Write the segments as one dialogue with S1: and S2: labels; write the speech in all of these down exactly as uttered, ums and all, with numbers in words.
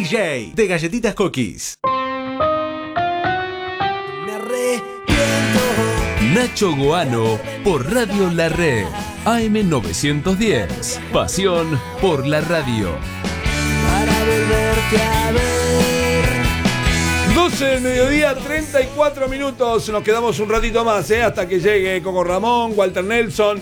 S1: D J de Galletitas Cookies.
S2: Me arrepiento.
S1: Nacho Goano por Radio La Red. A M novecientos diez. Pasión por la radio.
S2: Para volverte a ver.
S3: doce del mediodía, treinta y cuatro minutos. Nos quedamos un ratito más, ¿eh? Hasta que llegue Coco Ramón, Walter Nelson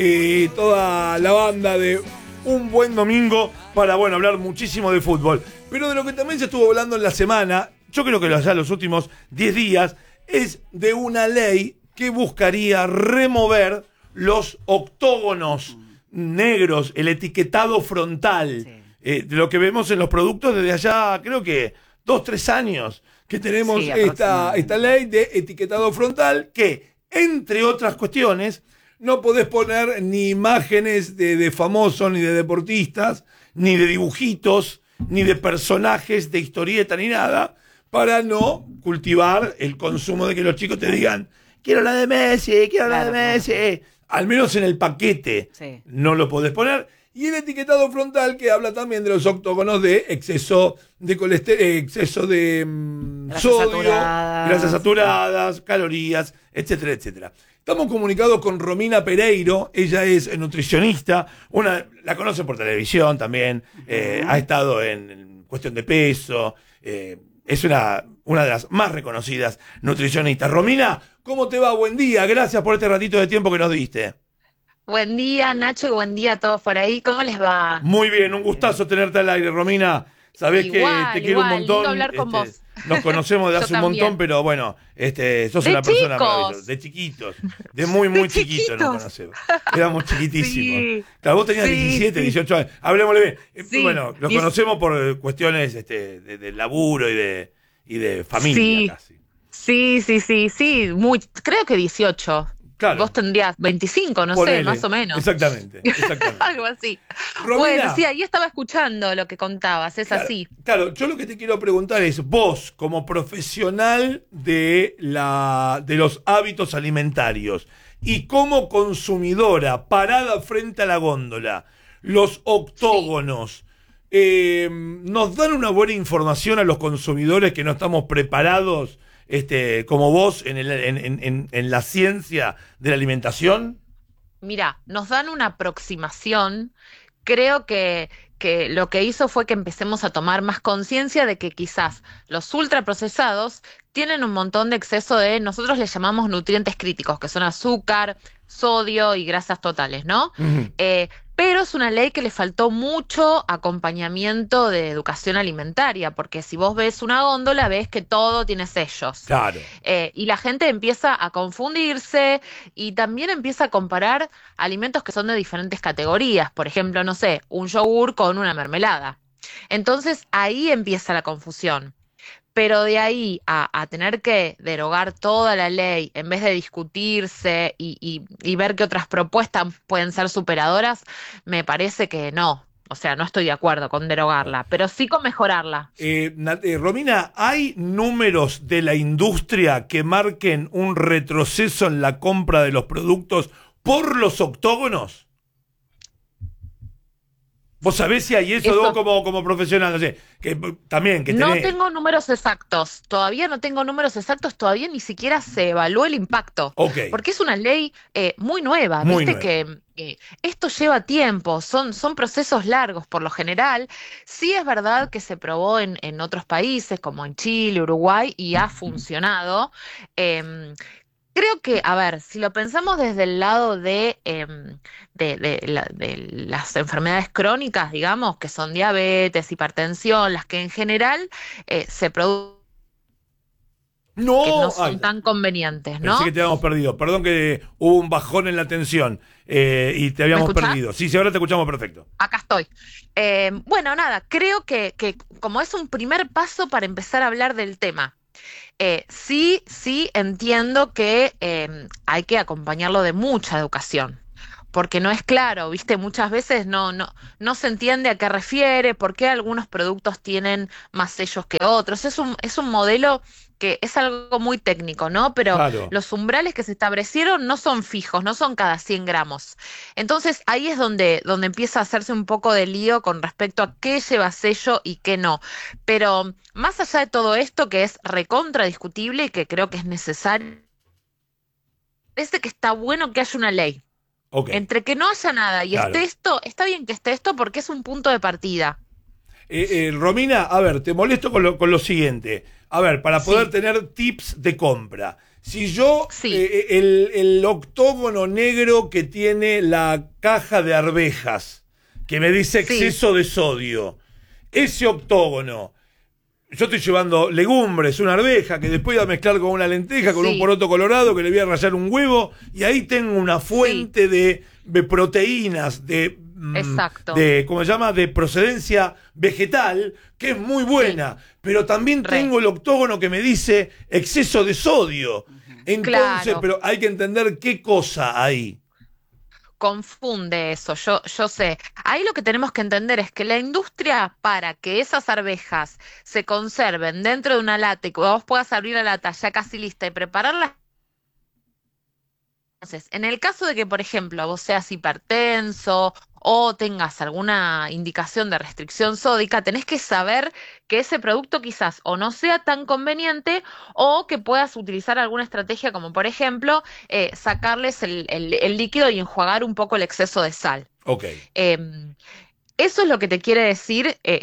S3: y toda la banda de Un Buen Domingo para, bueno, hablar muchísimo de fútbol. Pero de lo que también se estuvo hablando en la semana, yo creo que ya los últimos diez días, es de una ley que buscaría remover los octógonos negros, el etiquetado frontal, sí. eh, de lo que vemos en los productos desde allá, creo que dos, tres años, que tenemos sí, esta, esta ley de etiquetado frontal, que, entre otras cuestiones, no podés poner ni imágenes de, de famosos, ni de deportistas, ni de dibujitos, ni de personajes de historieta, ni nada, para no cultivar el consumo de que los chicos te digan, quiero la de Messi, quiero claro, la de Messi. Claro. Al menos en el paquete sí. no lo podés poner. Y el etiquetado frontal, que habla también de los octógonos de exceso de colesterol, exceso de mm, sodio, saturadas. grasas saturadas, calorías, etcétera, etcétera. Estamos comunicados con Romina Pereiro. Ella es nutricionista, una, la conocen por televisión también, uh-huh. eh, ha estado en, en Cuestión de Peso, eh, es una, una de las más reconocidas nutricionistas. Romina, ¿cómo te va? Buen día, gracias por este ratito de tiempo que nos diste.
S4: Buen día, Nacho, y buen día a todos por ahí. ¿Cómo les va?
S3: Muy bien, un gustazo tenerte al aire, Romina. Sabés
S4: igual,
S3: que te quiero
S4: igual,
S3: un montón.
S4: Lindo hablar con
S3: este,
S4: vos.
S3: Nos conocemos de hace un montón, pero bueno, este, sos
S4: de
S3: una persona
S4: chicos.
S3: maravillosa. De chiquitos. De muy, muy
S4: de
S3: chiquitos
S4: chiquitos.
S3: nos conocemos. Éramos chiquitísimos.
S4: Sí,
S3: claro, vos tenías
S4: sí,
S3: diecisiete,
S4: sí.
S3: dieciocho años. Hablemosle bien.
S4: Sí,
S3: bueno, los
S4: diez...
S3: conocemos por cuestiones este, de, de laburo y de, y de familia
S4: sí.
S3: casi.
S4: Sí, sí, sí, sí. Muy, creo que dieciocho.
S3: Claro.
S4: Vos tendrías veinticinco, no
S3: Ponele.
S4: sé, más o menos.
S3: Exactamente, exactamente.
S4: Algo así.
S3: Romina,
S4: bueno, sí, ahí estaba escuchando lo que contabas, es
S3: claro,
S4: así.
S3: Claro, yo lo que te quiero preguntar es, vos, como profesional de, la, de los hábitos alimentarios y como consumidora parada frente a la góndola, los octógonos, sí. eh, ¿nos dan una buena información a los consumidores que no estamos preparados Este, como vos en, el, en, en, en la ciencia de la alimentación?
S4: Mira, nos dan una aproximación. Creo que, que lo que hizo fue que empecemos a tomar más conciencia de que quizás los ultraprocesados tienen un montón de exceso de, nosotros les llamamos nutrientes críticos, que son azúcar, sodio y grasas totales, ¿no? Uh-huh. Eh, pero es una ley que le faltó mucho acompañamiento de educación alimentaria, porque si vos ves una góndola, ves que todo tiene sellos.
S3: Claro.
S4: Eh, y la gente empieza a confundirse y también empieza a comparar alimentos que son de diferentes categorías. Por ejemplo, no sé, un yogur con una mermelada. Entonces ahí empieza la confusión. Pero de ahí a, a tener que derogar toda la ley en vez de discutirse y, y, y ver qué otras propuestas pueden ser superadoras, me parece que no. O sea, no estoy de acuerdo con derogarla, pero sí con mejorarla.
S3: Eh, eh, Romina, ¿hay números de la industria que marquen un retroceso en la compra de los productos por los octógonos? ¿Vos sabés si hay eso, eso vos como, como profesional? No sé, que también que tenés...
S4: No tengo números exactos, todavía no tengo números exactos, todavía ni siquiera se evaluó el impacto.
S3: Okay.
S4: Porque es una ley eh, muy nueva,
S3: muy
S4: viste nueva. que eh, esto lleva tiempo, son, son procesos largos por lo general. Sí es verdad que se probó en, en otros países, como en Chile, Uruguay, y ha funcionado. Eh, Creo que, a ver, si lo pensamos desde el lado de, eh, de, de, la, de las enfermedades crónicas, digamos, que son diabetes, hipertensión, las que en general eh, se producen,
S3: no,
S4: que no son
S3: ay,
S4: tan convenientes, ¿no?
S3: Pensé que te habíamos perdido. Perdón que hubo un bajón en la atención eh, y te habíamos perdido. Sí, sí, ahora te escuchamos perfecto.
S4: Acá estoy. Eh, bueno, nada, creo que, que como es un primer paso para empezar a hablar del tema, Eh, sí, sí entiendo que eh, hay que acompañarlo de mucha educación, porque no es claro, ¿viste? Muchas veces no, no, no se entiende a qué refiere, por qué algunos productos tienen más sellos que otros. Es un, es un modelo que es algo muy técnico, ¿no? Pero
S3: Claro.
S4: los umbrales que se establecieron no son fijos, no son cada cien gramos. Entonces ahí es donde, donde empieza a hacerse un poco de lío con respecto a qué lleva sello y qué no. Pero más allá de todo esto, que es recontra discutible y que creo que es necesario, parece que está bueno que haya una ley.
S3: Ok.
S4: Entre que no haya nada y
S3: Claro.
S4: esté esto, está bien que esté esto porque es un punto de partida.
S3: Eh, eh, Romina, a ver, te molesto con lo, con lo siguiente. A ver, para poder
S4: Sí.
S3: tener tips de compra. Si yo,
S4: Sí.
S3: eh, el, el octógono negro que tiene la caja de arvejas, que me dice
S4: Sí.
S3: exceso de sodio, ese octógono, yo estoy llevando legumbres, una arveja, que después voy a mezclar con una lenteja, con
S4: Sí.
S3: un poroto colorado, que le voy a rallar un huevo, y ahí tengo una fuente de, de proteínas, de, mm,
S4: Exacto.
S3: de, ¿cómo se llama? De procedencia vegetal, que es muy buena, pero también
S4: Re.
S3: tengo el octógono que me dice exceso de sodio. Entonces,
S4: Claro.
S3: pero hay que entender qué cosa hay.
S4: Confunde eso, yo, yo sé. Ahí lo que tenemos que entender es que la industria, para que esas arvejas se conserven dentro de una lata y que vos puedas abrir la lata ya casi lista y prepararla. Entonces, en el caso de que, por ejemplo, vos seas hipertenso o tengas alguna indicación de restricción sódica, tenés que saber que ese producto quizás o no sea tan conveniente o que puedas utilizar alguna estrategia como, por ejemplo, eh, sacarles el, el- el líquido y enjuagar un poco el exceso de sal.
S3: Ok.
S4: Eh, Eso es lo que te quiere decir. Eh,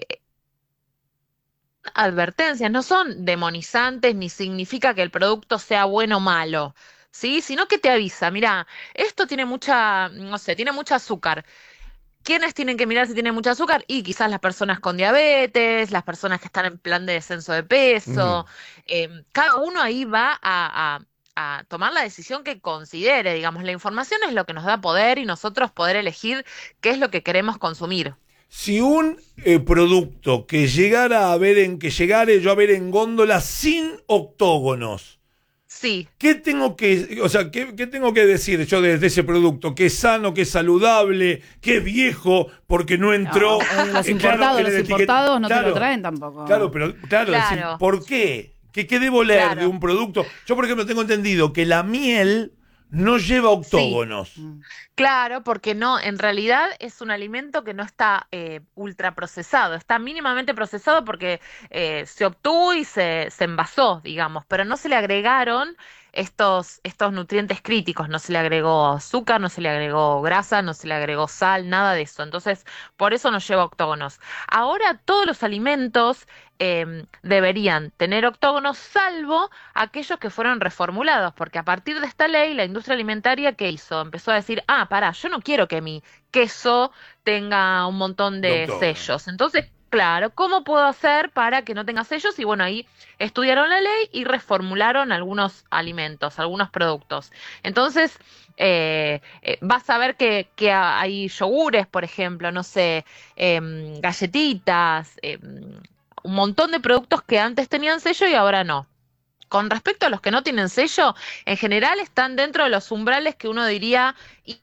S4: advertencias, no son demonizantes ni significa que el producto sea bueno o malo, ¿sí? Sino que te avisa, mira, esto tiene mucha, no sé, tiene mucho azúcar. ¿Quiénes tienen que mirar si tiene mucho azúcar? Y quizás las personas con diabetes, las personas que están en plan de descenso de peso. Eh, cada uno ahí va a, a- a tomar la decisión que considere, digamos, la información es lo que nos da poder y nosotros poder elegir qué es lo que queremos consumir.
S3: Si un eh, producto que llegara a ver en que llegare yo a ver en góndola sin octógonos,
S4: Sí.
S3: ¿qué tengo que, o sea, qué, qué tengo que decir yo de, de ese producto? ¿Que es sano, que es saludable, que es viejo porque no entró?
S5: No, eh, los
S3: Eh,
S5: importados,
S3: en
S5: los
S3: el etiquet-
S5: importados no te
S3: Claro,
S5: lo traen tampoco.
S3: Claro, pero claro,
S4: Claro.
S3: decir, ¿por qué? ¿Qué, qué debo leer
S4: Claro.
S3: de un producto? Yo, por ejemplo, tengo entendido que la miel no lleva octógonos.
S5: Mm.
S4: Claro, porque no, en realidad es un alimento que no está eh, ultra procesado, está mínimamente procesado porque eh, se obtuvo y se, se envasó, digamos, pero no se le agregaron estos, estos nutrientes críticos, no se le agregó azúcar, no se le agregó grasa, no se le agregó sal, nada de eso. Entonces, por eso no lleva octógonos. Ahora todos los alimentos eh, deberían tener octógonos, salvo aquellos que fueron reformulados, porque a partir de esta ley, la industria alimentaria, ¿qué hizo? Empezó a decir, ah, pará, yo no quiero que mi queso tenga un montón de
S3: Octógono.
S4: sellos. Entonces, claro, ¿cómo puedo hacer para que no tenga sellos? Y bueno, ahí estudiaron la ley y reformularon algunos alimentos, algunos productos. Entonces, eh, eh, vas a ver que, que hay yogures, por ejemplo, no sé, em, galletitas, em, un montón de productos que antes tenían sello y ahora no. Con respecto a los que no tienen sello, en general están dentro de los umbrales que uno diría y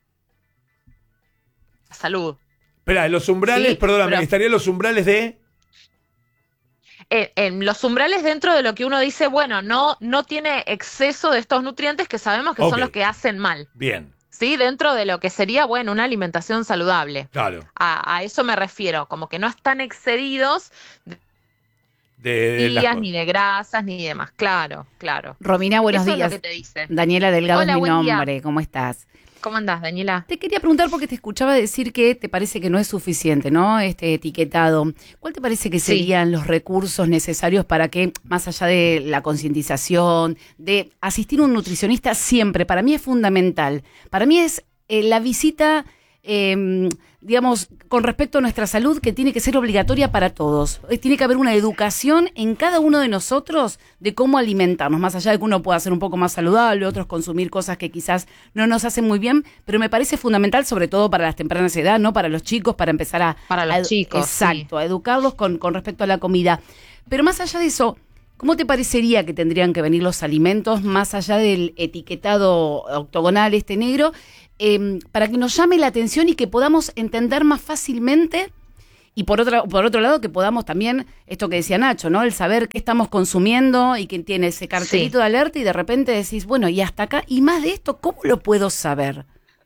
S4: salud.
S3: Espera, los umbrales,
S4: Sí,
S3: perdóname,
S4: pero-
S3: estarían los umbrales de...
S4: Eh, en los umbrales dentro de lo que uno dice, bueno, no, no tiene exceso de estos nutrientes que sabemos que
S3: Ok.
S4: son los que hacen mal,
S3: Bien,
S4: ¿sí? Dentro de lo que sería, bueno, una alimentación saludable.
S3: claro.
S4: A, a eso me refiero, como que no están excedidos
S3: De, de las
S4: días,
S3: cosas.
S4: ni de grasas, ni demás. Claro, claro.
S5: Romina, buenos
S4: Eso
S5: días.
S4: es lo que te dice.
S5: Daniela Delgado
S4: Hola,
S5: es mi
S4: buen día.
S5: nombre. ¿Cómo estás?
S4: ¿Cómo andás, Daniela?
S5: Te quería preguntar porque te escuchaba decir que te parece que no es suficiente, ¿no? Este etiquetado. ¿Cuál te parece que
S4: Sí.
S5: serían los recursos necesarios para que, más allá de la concientización, de asistir a un nutricionista siempre, para mí es fundamental? Para mí es eh, la visita, eh, digamos, con respecto a nuestra salud, que tiene que ser obligatoria para todos. Eh, Tiene que haber una educación en cada uno de nosotros de cómo alimentarnos, más allá de que uno pueda ser un poco más saludable, otros consumir cosas que quizás no nos hacen muy bien, pero me parece fundamental, sobre todo para las tempranas edades, ¿no? Para los chicos, para empezar a...
S4: Para los
S5: a edu-
S4: chicos,
S5: Exacto, a educarlos con, con respecto a la comida. Pero más allá de eso, ¿cómo te parecería que tendrían que venir los alimentos más allá del etiquetado octogonal este negro, eh, para que nos llame la atención y que podamos entender más fácilmente? Y por otro, por otro lado, que podamos también, esto que decía Nacho, ¿no? El saber qué estamos consumiendo y que tiene ese cartelito
S4: Sí.
S5: de alerta y de repente decís, bueno, y hasta acá, y más de esto, ¿cómo lo puedo saber?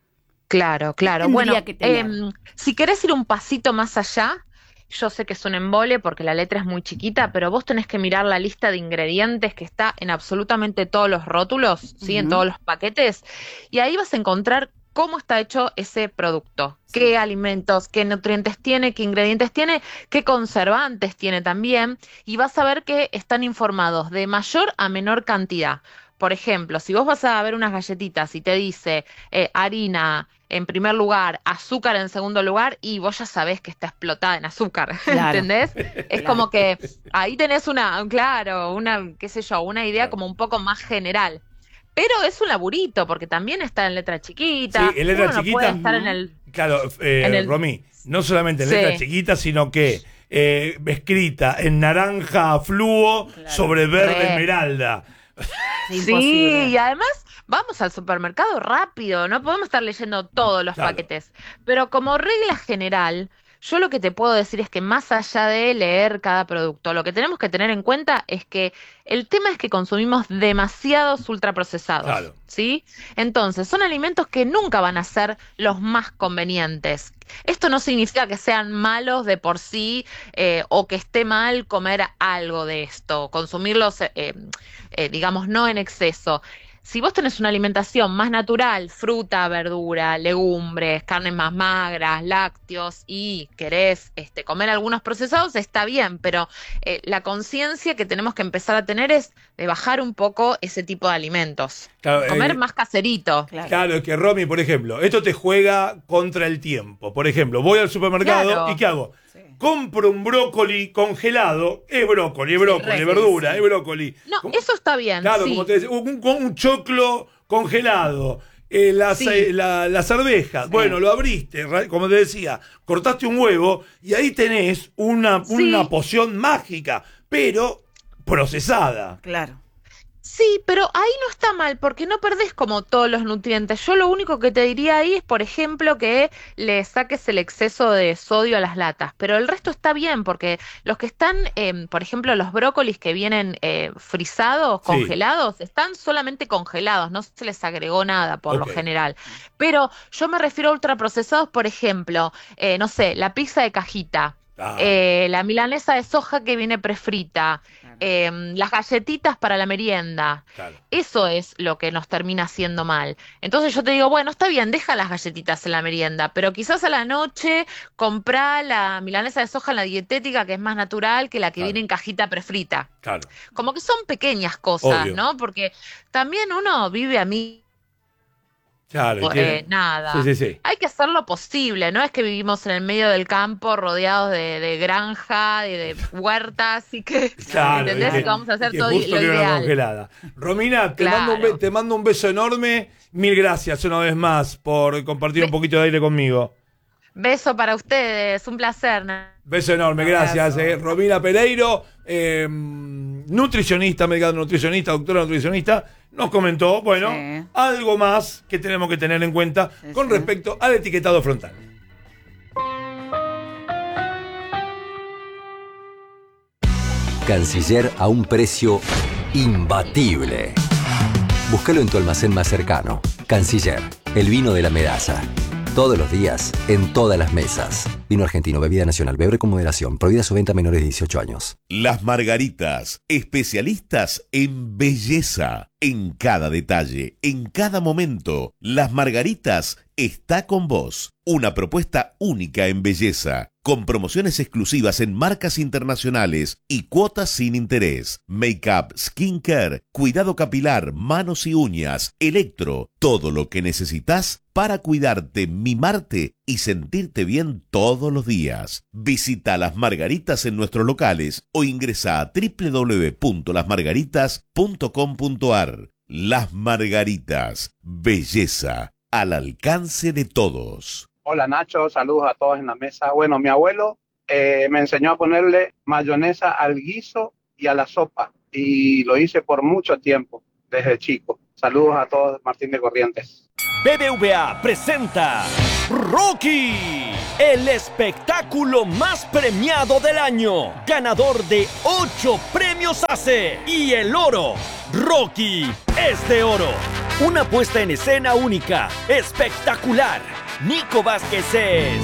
S4: Claro, claro.
S5: tendría
S4: Bueno,
S5: que tener?
S4: em, si querés ir un pasito más allá, yo sé que es un embole porque la letra es muy chiquita, pero vos tenés que mirar la lista de ingredientes que está en absolutamente todos los rótulos, ¿sí? En
S5: Ujú.
S4: todos los paquetes, y ahí vas a encontrar cómo está hecho ese producto, qué alimentos, qué nutrientes tiene, qué ingredientes tiene, qué conservantes tiene también, y vas a ver que están informados de mayor a menor cantidad. Por ejemplo, si vos vas a ver unas galletitas y te dice eh, harina en primer lugar, azúcar en segundo lugar, y vos ya sabés que está explotada en azúcar,
S5: Claro.
S4: ¿entendés? Es como que ahí tenés una, claro, una, qué sé yo, una idea como un poco más general. Pero es un laburito, porque también está en letra chiquita.
S3: Sí, en letra
S4: Uno no
S3: chiquita.
S4: puede estar en el...
S3: Claro, eh,
S4: en el-
S3: Romy, no solamente en
S4: Sí.
S3: letra chiquita, sino que eh, escrita en naranja fluo sobre verde
S4: Re.
S3: esmeralda.
S5: Es
S4: Sí,
S5: imposible.
S4: y además vamos al supermercado rápido, no podemos estar leyendo todos los
S3: Claro.
S4: paquetes. Pero como regla general, yo lo que te puedo decir es que más allá de leer cada producto, lo que tenemos que tener en cuenta es que el tema es que consumimos demasiados ultraprocesados,
S3: Claro.
S4: ¿sí? Entonces, son alimentos que nunca van a ser los más convenientes. Esto no significa que sean malos de por sí eh, o que esté mal comer algo de esto, consumirlos, eh, eh, digamos, no en exceso. Si vos tenés una alimentación más natural, fruta, verdura, legumbres, carnes más magras, lácteos, y querés este, comer algunos procesados, está bien, pero eh, la conciencia que tenemos que empezar a tener es de bajar un poco ese tipo de alimentos.
S3: Claro,
S4: Comer
S3: eh,
S4: más caserito.
S5: Claro.
S3: Claro, es que Romy, por ejemplo, esto te juega contra el tiempo. Por ejemplo, voy al supermercado
S4: Claro.
S3: y ¿qué hago? Compro un brócoli congelado, es brócoli, es brócoli,
S4: re,
S3: es verdura,
S5: sí.
S3: es brócoli.
S4: No,
S3: Como-
S4: eso está bien.
S3: Claro,
S4: sí.
S3: como te decía, un, un- un choclo congelado, eh, las,
S4: Sí.
S3: eh, la- las arvejas, bueno, lo abriste, ra- como te decía, cortaste un huevo y ahí tenés una,
S4: Sí.
S3: una poción mágica, pero procesada.
S5: Claro.
S4: Sí, pero ahí no está mal, porque no perdés como todos los nutrientes. Yo lo único que te diría ahí es, por ejemplo, que le saques el exceso de sodio a las latas, pero el resto está bien, porque los que están, eh, por ejemplo, los brócolis que vienen eh, frisados,
S3: Sí.
S4: congelados, están solamente congelados, no se les agregó nada por
S3: Ok.
S4: lo general. Pero yo me refiero a ultraprocesados, por ejemplo, eh, no sé, la pizza de cajita.
S3: Ah,
S4: Eh, la milanesa de soja que viene prefrita, eh, las galletitas para la merienda.
S3: claro.
S4: Eso es lo que nos termina haciendo mal. Entonces yo te digo, bueno, está bien, deja las galletitas en la merienda, pero quizás a la noche comprá la milanesa de soja en la dietética, que es más natural que la que
S3: Claro.
S4: viene en cajita prefrita.
S3: Claro.
S4: Como que son pequeñas cosas,
S3: Obvio.
S4: ¿no? Porque también uno vive a mí,
S3: Claro, y
S4: eh,
S3: tiene-
S4: nada.
S3: Sí, sí, sí.
S4: Hay que hacer lo posible, no es que vivimos en el medio del campo rodeados de, de granja y de huertas y que,
S3: Claro,
S4: ¿entendés?
S3: y que-
S4: Que vamos a hacer
S3: y que
S4: todo
S3: justo
S4: lo
S3: queda una
S4: ideal.
S3: congelada. Romina, te,
S4: Claro.
S3: mando un be- te mando un beso enorme. Mil gracias una vez más por compartir un
S4: Be-
S3: poquito de aire conmigo.
S4: Beso para ustedes, un placer.
S3: Beso enorme, gracias. Eh. Romina Pereiro, eh, nutricionista, médica nutricionista, doctora nutricionista, nos comentó, bueno,
S5: Sí.
S3: algo más que tenemos que tener en cuenta
S5: Sí,
S3: con
S5: sí.
S3: respecto al etiquetado frontal.
S6: Canciller a un precio imbatible. Búscalo en tu almacén más cercano. Canciller, el vino de la Medalla. Todos los días, en todas las mesas. Vino argentino, bebida nacional, beber con moderación. Prohibida su venta a menores de dieciocho años.
S7: Las Margaritas, especialistas en belleza. En cada detalle, en cada momento, Las Margaritas está con vos. Una propuesta única en belleza, con promociones exclusivas en marcas internacionales y cuotas sin interés. Make-up, skincare, cuidado capilar, manos y uñas, electro, todo lo que necesitas para cuidarte, mimarte y sentirte bien todos los días. Visita Las Margaritas en nuestros locales o ingresa a doble u doble u doble u punto las margaritas punto com punto a r. Las Margaritas, belleza al alcance de todos.
S8: Hola Nacho, saludos a todos en la mesa. Bueno, mi abuelo eh, me enseñó a ponerle mayonesa al guiso y a la sopa. y lo hice por mucho tiempo, desde chico. Saludos a todos, Martín de Corrientes.
S9: B B V A presenta Rocky, el espectáculo más premiado del año, ganador de ocho premios A C E y el oro. Rocky es de oro. Una puesta en escena única, espectacular. Nico Vázquez es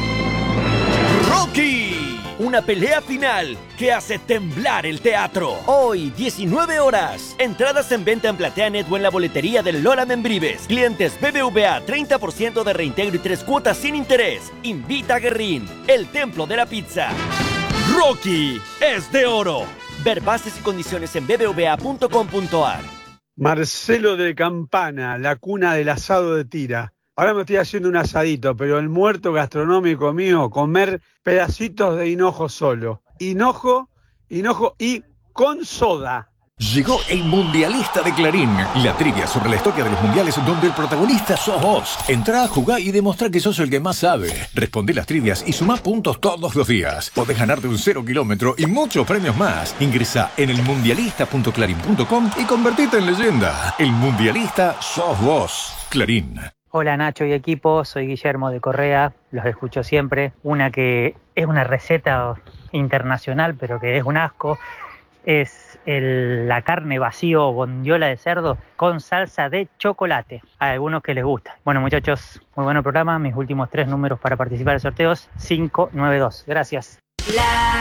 S9: Rocky. Una pelea final que hace temblar el teatro. Hoy, diecinueve horas. Entradas en venta en PlateaNet o en la boletería del Lola Membrives. Clientes B B V A, treinta por ciento de reintegro y tres cuotas sin interés. Invita a Guerrín, el templo de la pizza. Rocky es de oro. Ver bases y condiciones en b b v a punto com punto a r.
S10: Marcelo de Campana, la cuna del asado de tira. Ahora me estoy haciendo un asadito, pero el muerto gastronómico mío, comer pedacitos de hinojo solo. Hinojo, hinojo y con soda.
S11: Llegó el Mundialista de Clarín, la trivia sobre la historia de los mundiales donde el protagonista sos vos. Entrá, jugá y demostrá que sos el que más sabe. Respondé las trivias y sumá puntos todos los días. Podés ganarte un cero kilómetro y muchos premios más. Ingresá en el mundialista punto clarín punto com y convertite en leyenda. El Mundialista sos vos. Clarín.
S12: Hola Nacho y equipo, soy Guillermo de Correa, los escucho siempre. Una que es una receta internacional, pero que es un asco, es el, la carne vacío bondiola de cerdo con salsa de chocolate. A algunos que les gusta. Bueno muchachos, muy buen programa. Mis últimos tres números para participar en sorteos, cinco nueve dos. Gracias. La...